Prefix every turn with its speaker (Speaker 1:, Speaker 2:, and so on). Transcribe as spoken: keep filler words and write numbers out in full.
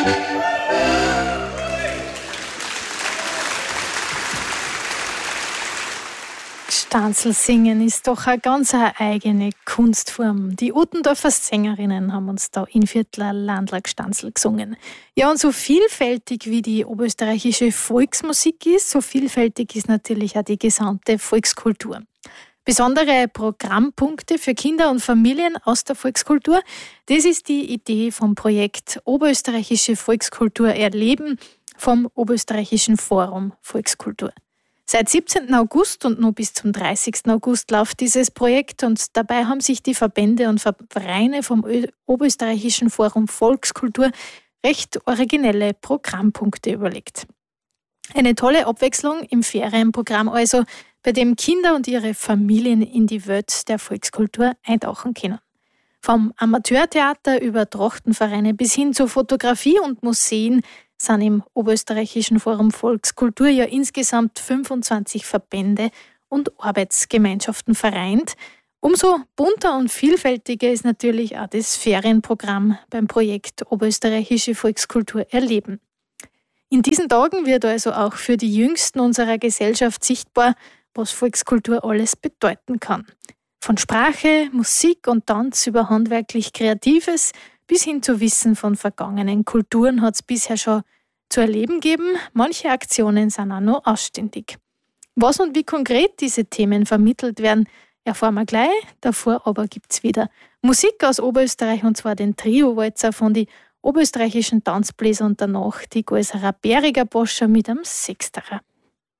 Speaker 1: Stanzelsingen ist doch eine ganz eine eigene Kunstform. Die Uttendorfer Sängerinnen haben uns da in Viertler Landler Gstanzl gesungen. Ja, und so vielfältig wie die oberösterreichische Volksmusik ist, so vielfältig ist natürlich auch die gesamte Volkskultur. Besondere Programmpunkte für Kinder und Familien aus der Volkskultur, das ist die Idee vom Projekt Oberösterreichische Volkskultur erleben vom Oberösterreichischen Forum Volkskultur. Seit siebzehnten August und nur bis zum dreißigsten August läuft dieses Projekt und dabei haben sich die Verbände und Vereine vom Oberösterreichischen Forum Volkskultur recht originelle Programmpunkte überlegt. Eine tolle Abwechslung im Ferienprogramm also, bei dem Kinder und ihre Familien in die Welt der Volkskultur eintauchen können. Vom Amateurtheater über Trachtenvereine bis hin zur Fotografie und Museen sind im Oberösterreichischen Forum Volkskultur ja insgesamt fünfundzwanzig Verbände und Arbeitsgemeinschaften vereint. Umso bunter und vielfältiger ist natürlich auch das Ferienprogramm beim Projekt Oberösterreichische Volkskultur erleben. In diesen Tagen wird also auch für die Jüngsten unserer Gesellschaft sichtbar, was Volkskultur alles bedeuten kann. Von Sprache, Musik und Tanz über handwerklich Kreatives bis hin zu Wissen von vergangenen Kulturen hat es bisher schon zu erleben gegeben. Manche Aktionen sind auch noch ausständig. Was und wie konkret diese Themen vermittelt werden, erfahren wir gleich. Davor aber gibt es wieder Musik aus Oberösterreich, und zwar den Trio-Walzer von den oberösterreichischen Tanzbläser und danach die Gäuserer Bäriger Boscher mit einem Sechsterer.